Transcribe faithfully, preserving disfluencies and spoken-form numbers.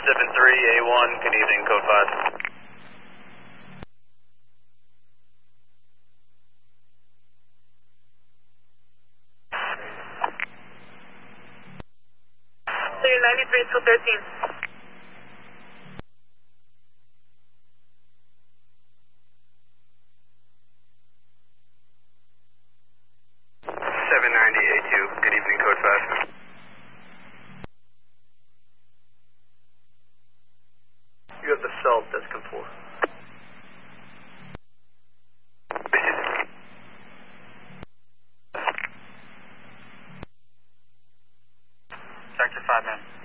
seven three A one, good evening, code five. three ninety-three two thirteen. seven ninety A two, good evening, code five. You have the cell, Descom four. Sector five, man.